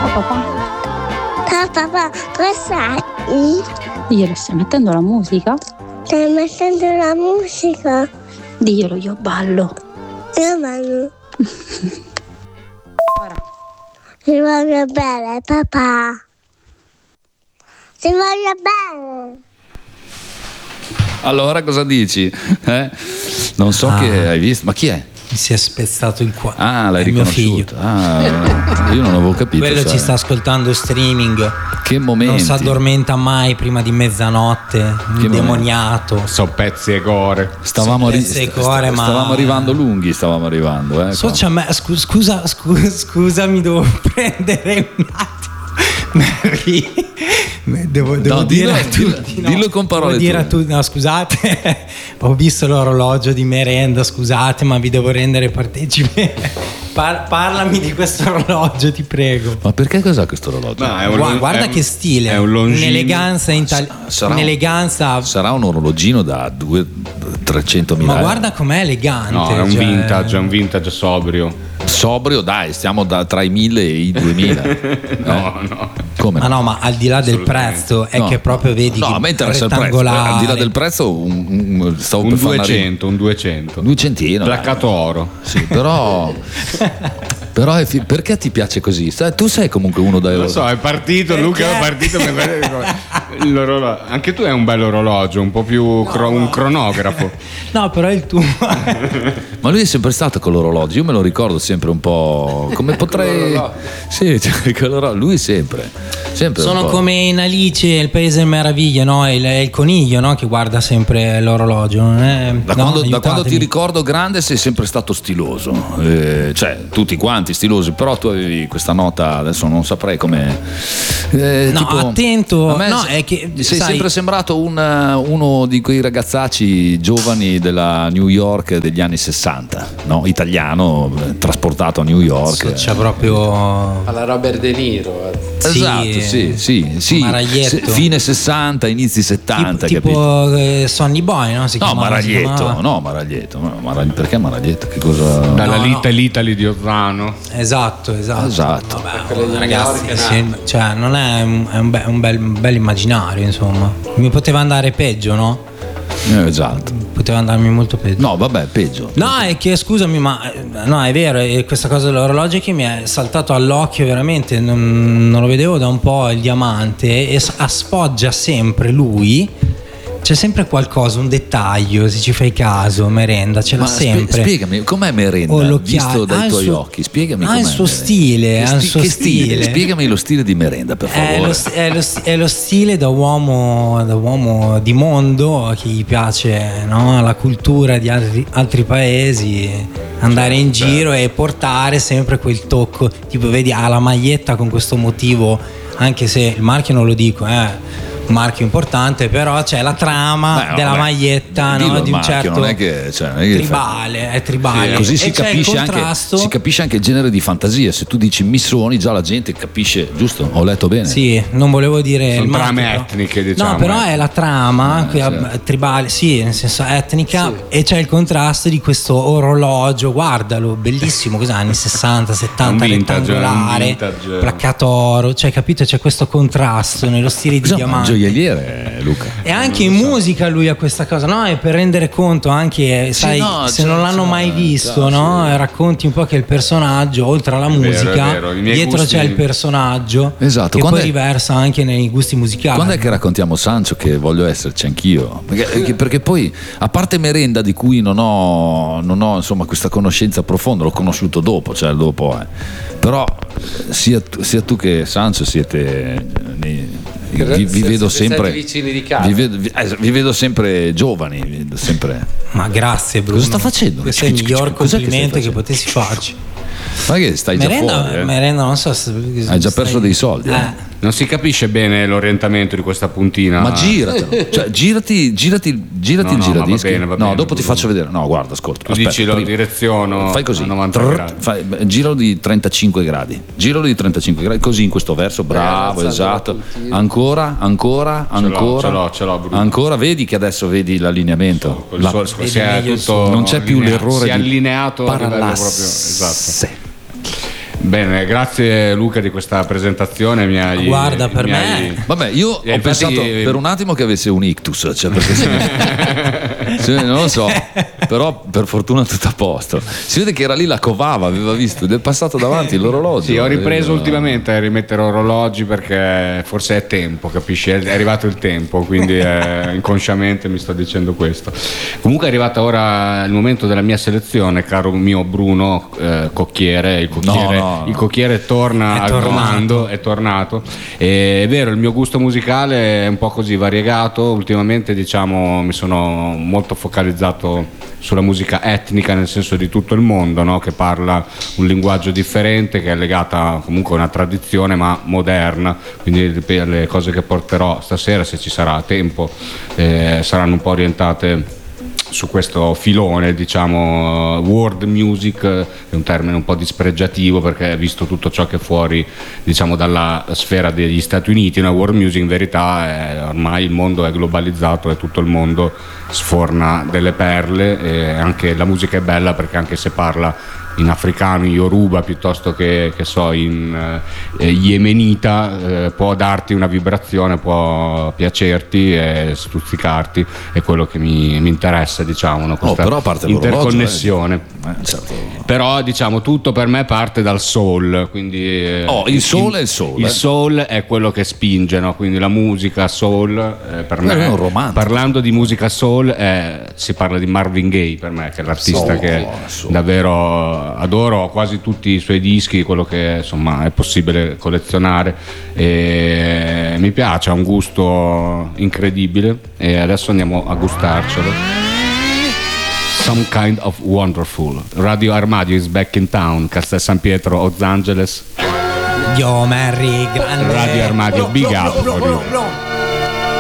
Ciao papà. Ciao papà, come stai? Diglielo, stai mettendo la musica? Stai mettendo la musica? Diglielo, io ballo. Io ballo. Ora. Ti voglio bene, papà. Ti voglio bene. Allora cosa dici? Non so che hai visto, ma chi è? Mi si è spezzato il cuore. Ah, l'hai riconosciuto. Io non avevo capito. Quello sai. ci sta ascoltando streaming. Che momenti. Non si addormenta mai prima di mezzanotte. Indemoniato. So pezzi e gore. Stavamo arrivando lunghi, Scusa, mi devo prendere un attimo. Devo dire a tutti, no. Dillo con parole dire a tutti, no, scusate, ho visto l'orologio di merenda, scusate, ma vi devo rendere partecipe. Parlami di questo orologio, ti prego. Ma perché cos'ha questo orologio? No, guarda che stile, è un longino. Un'eleganza. Sarà un orologino da 200-300 mila. Ma guarda com'è elegante. No, è un vintage sobrio. Sobrio, dai, stiamo tra i 1000 e i 2000. No. Come? Ma no, ma al di là del prezzo è che proprio vedi no, che a me interessa il prezzo. Al di là del prezzo stavo un per 200, un 200. 200. Placcato oro. Sì, però perché ti piace così? Tu sei comunque uno dai. Lo so, è partito, perché? Luca è partito l'orologio. Anche tu hai un bel orologio, un po' più un cronografo. No, però il tuo. Ma lui è sempre stato con l'orologio, io me lo ricordo sempre un po'. Come potrei. Sì, lui sempre. Sono come in Alice, il paese delle meraviglie, no? È il coniglio, no? Che guarda sempre l'orologio. Non è... Da quando ti ricordo grande sei sempre stato stiloso. Cioè, tutti quanti stilosi, però tu avevi questa nota, adesso non saprei come. No, tipo, attento. A me è che sei sempre sembrato uno di quei ragazzacci giovani della New York degli anni 60, no? Italiano, trasportato a New York. C'è proprio alla Robert De Niro. Esatto, sì. Fine 60, inizi 70. Tipo Sonny Boy, no? Maraglietto. Perché Maraglietto? Che cosa? Dalla L'Italy di Ozzano. Esatto. Vabbè, ragazzi, cioè non è un bel immaginario, insomma. Mi poteva andare peggio, no? Esatto. Poteva andarmi molto peggio. No, vabbè, peggio. No, è che scusami, ma no, è vero, è questa cosa dell'orologio che mi è saltato all'occhio veramente, non lo vedevo da un po', il diamante, e spoggia sempre lui. C'è sempre qualcosa, un dettaglio, se ci fai caso. Merenda ce l'ha sempre. Spiegami, com'è Merenda visto dai tuoi occhi? Spiegami com'è. Ha il suo stile, stile. Spiegami lo stile di Merenda, per favore. È lo stile da uomo di mondo che gli piace, no? La cultura di altri paesi, andare in giro e portare sempre quel tocco. Tipo, vedi, ha la maglietta con questo motivo, anche se il marchio non lo dico, un marchio importante, però c'è la trama della maglietta, no? Di un certo non è che tribale, è tribale. Sì, così si capisce anche il genere di fantasia. Se tu dici Missoni, già la gente capisce, giusto? Ho letto bene? Sì, non volevo dire sono il trame etniche, diciamo. No, però è la trama tribale, sì, nel senso etnica, e c'è il contrasto di questo orologio, guardalo, bellissimo, cos'è, anni 60, 70, rettangolare, placcato oro, cioè, capito? C'è questo contrasto nello stile di diamante. Gioielliere, Luca. E anche in musica lui ha questa cosa, no? E per rendere conto anche, sai, se non l'hanno mai visto, no? Racconti un po' che il personaggio, oltre alla musica, dietro c'è il personaggio, che poi riversa anche nei gusti musicali. Quando è che raccontiamo Sancio, che voglio esserci anch'io? Perché poi, a parte Merenda, di cui non ho insomma questa conoscenza profonda, l'ho conosciuto dopo, però sia tu che Sancio siete vi vedo sempre vicini di casa. Vi vedo sempre giovani, Ma grazie, Bruno. Cosa sta facendo? Questo è il miglior complimento che potessi farci. Ma che stai già fuori? Merenda, non so se hai già perso dei soldi. Non si capisce bene l'orientamento di questa puntina. Ma giratelo, cioè girati il giradischi. Va bene, dopo ti faccio vedere. No, guarda, ascolta. Tu dici lo direziono. Fai così. A 90 gradi. Giralo di 35 gradi. Così in questo verso, bravo, esatto. Ancora. Ce l'ho, Bruno. Ancora, vedi che adesso vedi l'allineamento. Non c'è più l'errore si è allineato parallasse. Esatto. Bene, grazie Luca di questa presentazione. Guarda, per me. Vabbè, io ho infatti, pensato per un attimo che avesse un ictus, cioè perché non lo so, però per fortuna tutto a posto. Si vede che era lì la covava, aveva visto ed è passato davanti l'orologio. Sì, ho ripreso ultimamente a rimettere orologi perché forse è tempo, capisci? È arrivato il tempo, quindi inconsciamente mi sto dicendo questo. Comunque è arrivato ora il momento della mia selezione, caro mio Bruno Cocchiere. Il cocchiere torna al comando, è tornato. E è vero, il mio gusto musicale è un po' così variegato. Ultimamente, diciamo, mi sono molto focalizzato sulla musica etnica, nel senso di tutto il mondo, no? Che parla un linguaggio differente, che è legata comunque a una tradizione ma moderna. Quindi le cose che porterò stasera, se ci sarà tempo, saranno un po' orientate su questo filone, diciamo, world music, è un termine un po' dispregiativo perché visto tutto ciò che è fuori, diciamo, dalla sfera degli Stati Uniti, una world music in verità ormai il mondo è globalizzato e tutto il mondo sforna delle perle, e anche la musica è bella perché anche se parla in africano, in yoruba, piuttosto che so in yemenita, può darti una vibrazione, può piacerti e stuzzicarti, è quello che mi interessa, diciamo, no? Questa però a parte interconnessione. Certo. Però diciamo tutto per me parte dal soul, quindi il soul è il soul. Il soul è quello che spinge, no? Quindi la musica soul per me è un romantico. Parlando di musica soul si parla di Marvin Gaye per me, che è l'artista che davvero adoro, ho quasi tutti i suoi dischi, quello che insomma è possibile collezionare, e mi piace, ha un gusto incredibile e adesso andiamo a gustarcelo. Some Kind of Wonderful. Radio Armadio is back in town, Castel San Pietro, Los Angeles. Yo, Merry, grande. Radio Armadio, big up for you.